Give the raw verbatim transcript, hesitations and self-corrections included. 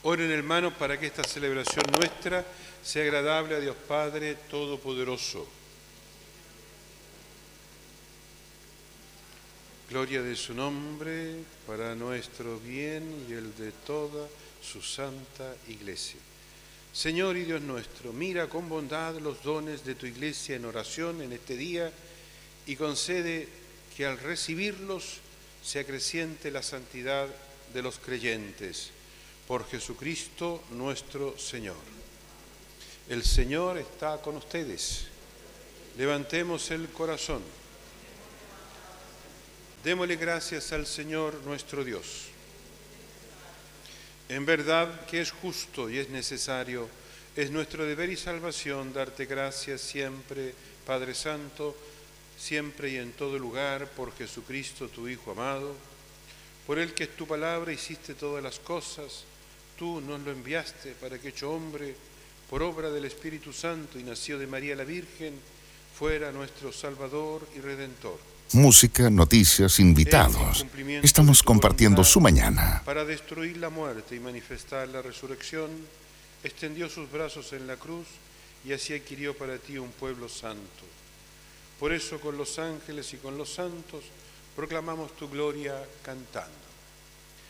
Oren, hermanos, para que esta celebración nuestra sea agradable a Dios Padre Todopoderoso. Gloria de su nombre, para nuestro bien y el de toda su santa Iglesia. Señor y Dios nuestro, mira con bondad los dones de tu Iglesia en oración en este día y concede que al recibirlos se acreciente la santidad de los creyentes. Por Jesucristo nuestro Señor. El Señor está con ustedes. Levantemos el corazón. Démosle gracias al Señor nuestro Dios. En verdad que es justo y es necesario, es nuestro deber y salvación darte gracias siempre, Padre Santo, siempre y en todo lugar, por Jesucristo tu Hijo amado, por el que es tu palabra hiciste todas las cosas. Tú nos lo enviaste para que, hecho hombre, por obra del Espíritu Santo y nacido de María la Virgen, fuera nuestro Salvador y Redentor. Música, noticias, invitados. Estamos compartiendo su mañana. Para destruir la muerte y manifestar la resurrección, extendió sus brazos en la cruz y así adquirió para ti un pueblo santo. Por eso, con los ángeles y con los santos, proclamamos tu gloria cantando.